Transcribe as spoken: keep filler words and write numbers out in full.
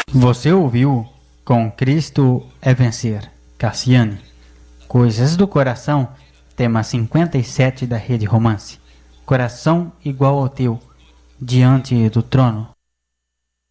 Você ouviu Com Cristo é Vencer, Cassiane. Coisas do Coração, tema cinquenta e sete da Rede Romance. Coração igual ao teu, diante do trono.